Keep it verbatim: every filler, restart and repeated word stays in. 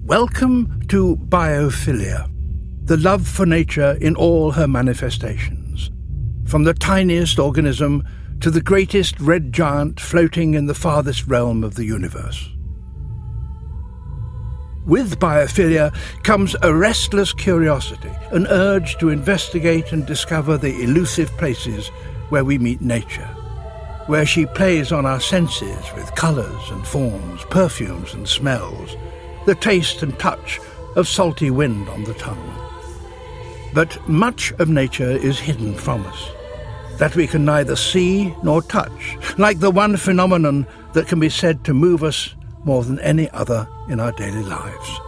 Welcome to biophilia, the love for nature in all her manifestations, from the tiniest organism to the greatest red giant floating in the farthest realm of the universe. With biophilia comes a restless curiosity, an urge to investigate and discover the elusive places where we meet nature, where she plays on our senses with colours and forms, perfumes and smells, the taste and touch of salty wind on the tongue. But much of nature is hidden from us, that we can neither see nor touch, like the one phenomenon that can be said to move us more than any other in our daily lives.